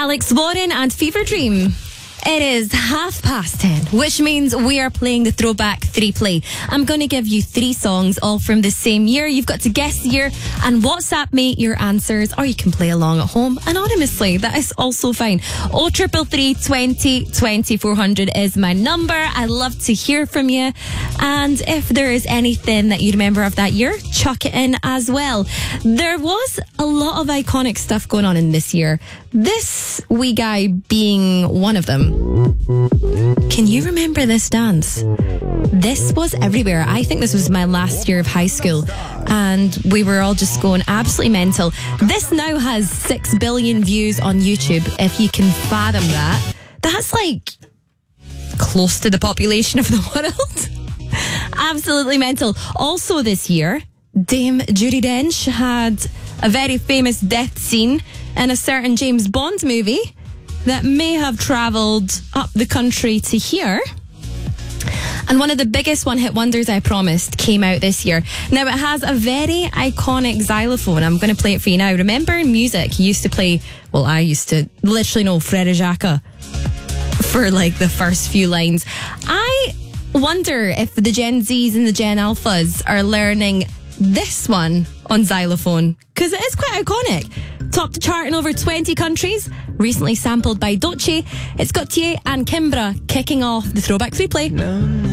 Alex Warren and Fever Dream. It is 10:30, which means we are playing the Throwback 3 Play. I'm going to give you 3 songs, all from the same year. You've got to guess the year and WhatsApp me your answers, or you can play along at home anonymously. That is also fine. 0333 20 20 400 is my number. I love to hear from you. And if there is anything that you remember of that year, chuck it in as well. There was a lot of iconic stuff going on in this year. This wee guy being one of them. Can you remember this dance? This was everywhere. I think this was my last year of high school, and we were all just going absolutely mental. This now has 6 billion views on YouTube, if you can fathom that. That's like close to the population of the world. Absolutely mental. Also this year, Dame Judi Dench had a very famous death scene in a certain James Bond movie that may have travelled up the country to here. And one of the biggest one-hit wonders, I promised, came out this year. Now, it has a very iconic xylophone. I'm going to play it for you now. Remember in music, you used to play, well, I used to literally know Frere Jacques for like the first few lines. I wonder if the Gen Zs and the Gen Alphas are learning this one on xylophone, because it is quite iconic. Topped the chart in over 20 countries, recently sampled by Doechii. It's got Tie and Kimbra kicking off the Throwback 3 Play.